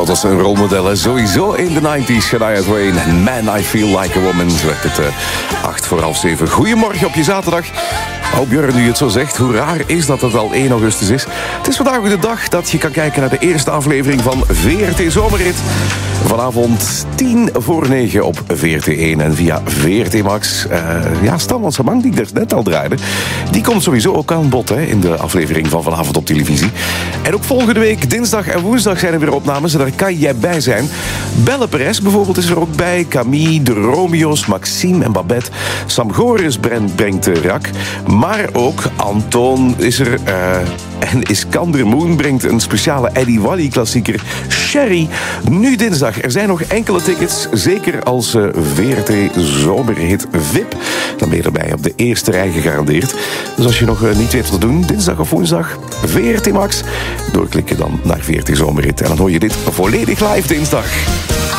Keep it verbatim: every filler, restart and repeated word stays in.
was een rolmodel, hè. Sowieso in de negentig, Shania Twain. Man, I Feel Like a Woman. Zo werd het uh, acht voor half zeven. Goedemorgen op je zaterdag. Oh Björn, nu je het zo zegt, hoe raar is dat het al één augustus is? Het is vandaag ook de dag dat je kan kijken naar de eerste aflevering van V R T Zomerrit. Vanavond tien voor negen op V R T één en via V R T Max. Uh, ja, Stan van Samang, die ik er net al draaide, die komt sowieso ook aan bod, hè, in de aflevering van vanavond op televisie. En ook volgende week, dinsdag en woensdag, zijn er weer opnames. En daar kan jij bij zijn. Belle Perez bijvoorbeeld is er ook bij. Camille, de Romeo's, Maxime en Babette. Sam Goris brengt de rak. Maar ook Anton is er. Uh, en Iskander Moon brengt een speciale Eddie Wally klassieker Sherry. Nu dinsdag. Er zijn nog enkele tickets. Zeker als uh, V R T Zomerhit V I P. Dan ben je erbij op de eerste rij gegarandeerd. Dus als je nog uh, niet weet wat te doen, dinsdag of woensdag, V R T Max. Doorklikken dan naar V R T Zomerhit. En dan hoor je dit volledig live dinsdag.